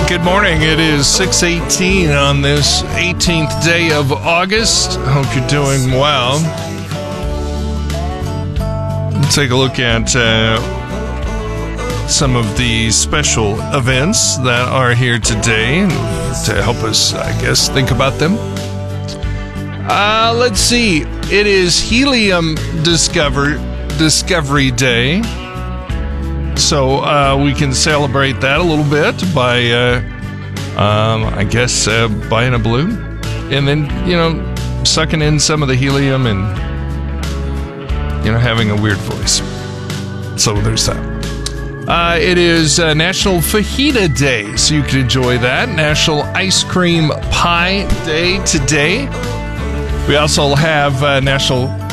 Good morning. It is 6:18 on this 18th day of August. Hope you're doing well. Let's take a look at some of the special events that are here today to help us, I guess, think about them. Let's see. It is Helium Discovery Day. So we can celebrate that a little bit by, I guess, buying a balloon. And then, sucking in some of the helium and, having a weird voice. So there's that. It is National Fajita Day, so you can enjoy that. National Ice Cream Pie Day today. We also have National